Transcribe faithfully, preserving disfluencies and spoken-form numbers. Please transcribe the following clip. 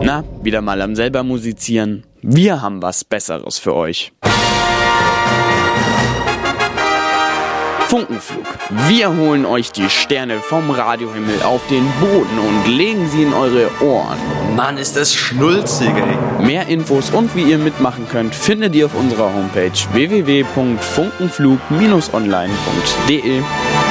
Na, wieder mal am selber musizieren. Wir haben was Besseres für euch. Funkenflug. Wir holen euch die Sterne vom Radiohimmel auf den Boden und legen sie in eure Ohren. Mann, ist das schnulzig, ey. Mehr Infos und wie ihr mitmachen könnt, findet ihr auf unserer Homepage w w w punkt funkenflug Bindestrich online punkt d e.